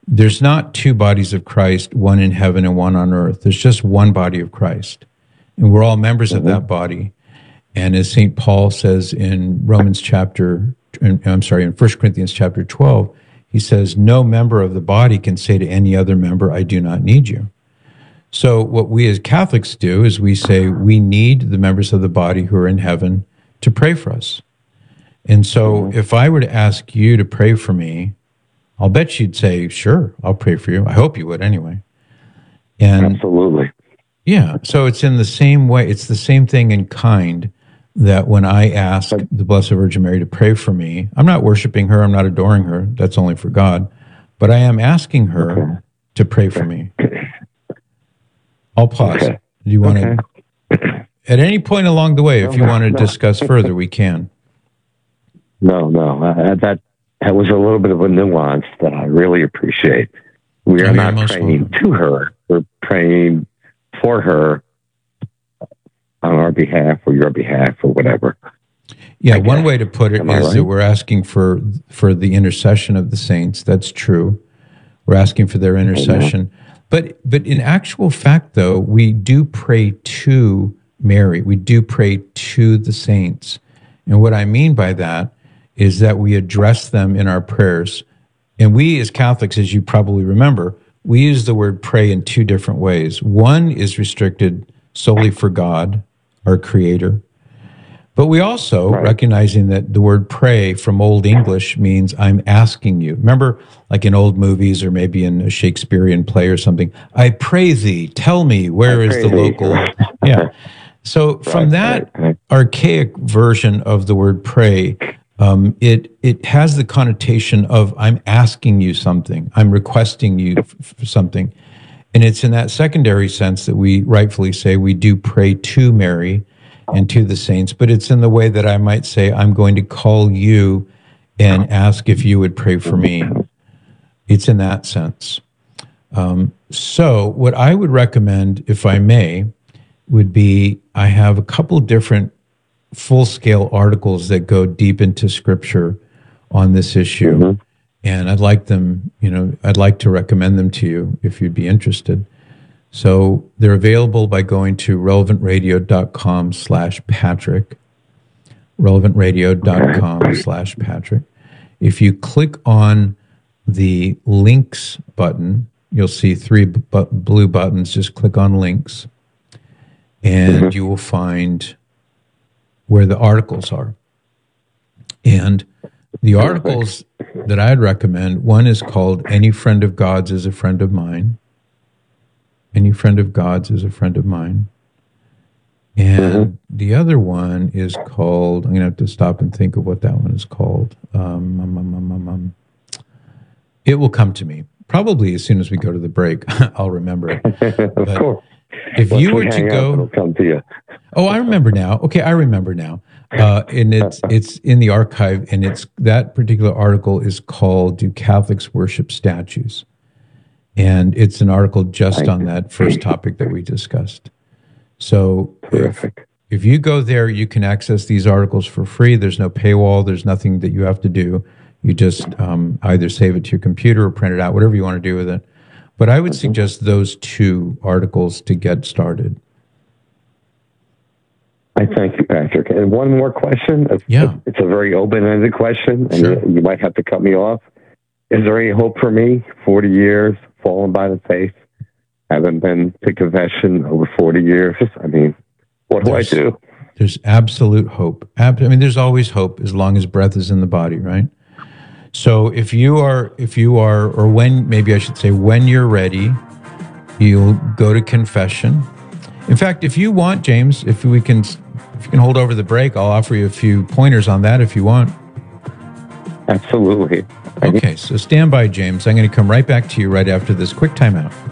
there's not two bodies of Christ, one in heaven and one on earth. There's just one body of Christ. And we're all members of that body. And as St. Paul says in in 1 Corinthians chapter 12, he says, no member of the body can say to any other member, I do not need you. So what we as Catholics do is we say we need the members of the body who are in heaven to pray for us. And so if I were to ask you to pray for me, I'll bet you'd say, sure, I'll pray for you. I hope you would anyway. And absolutely. Yeah. So it's in the same way. It's the same thing in kind that when I ask the Blessed Virgin Mary to pray for me, I'm not worshiping her. I'm not adoring her. That's only for God. But I am asking her to pray for me. I'll pause. Do you want to, at any point along the way, if you want to discuss further, we can. No. That was a little bit of a nuance that I really appreciate. We are not praying to her. We're praying for her on our behalf or your behalf or whatever. Yeah, one way to put it is that we're asking for the intercession of the saints. That's true. We're asking for their intercession. But in actual fact, though, we do pray to Mary. We do pray to the saints. And what I mean by that is that we address them in our prayers. And we as Catholics, as you probably remember, we use the word pray in two different ways. One is restricted solely for God, our Creator. But we also, recognizing that the word pray from Old English means I'm asking you. Remember, like in old movies or maybe in a Shakespearean play or something, I pray thee, tell me, where is the local... Yeah. So from that archaic version of the word pray, it has the connotation of I'm asking you something, I'm requesting you for something. And it's in that secondary sense that we rightfully say we do pray to Mary and to the saints, but it's in the way that I might say, I'm going to call you and ask if you would pray for me. It's in that sense. So what I would recommend, if I may, would be I have a couple different full-scale articles that go deep into Scripture on this issue. And I'd like them, I'd like to recommend them to you if you'd be interested. So they're available by going to relevantradio.com/Patrick, relevantradio.com/Patrick. If you click on the links button, you'll see three blue buttons. Just click on links, and you will find where the articles are. And the articles that I'd recommend, one is called Any Friend of God's is a Friend of Mine. Any Friend of God's is a Friend of Mine. And the other one is called, I'm going to have to stop and think of what that one is called. It will come to me. Probably as soon as we go to the break, I'll remember it. Of course. If you were to go... it'll come to you. Oh, I remember now. Okay, I remember now. And it's in the archive, and that particular article is called Do Catholics Worship Statues? And it's an article just on that first topic that we discussed. So if you go there, you can access these articles for free. There's no paywall. There's nothing that you have to do. You just either save it to your computer or print it out, whatever you want to do with it. But I would suggest those two articles to get started. I thank you, Patrick. And one more question. It's a very open-ended question, and you might have to cut me off. Is there any hope for me? 40 years, fallen by the faith, haven't been to confession over 40 years. I mean, what do I do? There's absolute hope. There's always hope as long as breath is in the body, right? So if you are, or when, maybe I should say, when you're ready, you'll go to confession. In fact, if you want, James, if you can hold over the break, I'll offer you a few pointers on that if you want. Absolutely. Okay, so stand by, James. I'm going to come right back to you right after this quick timeout.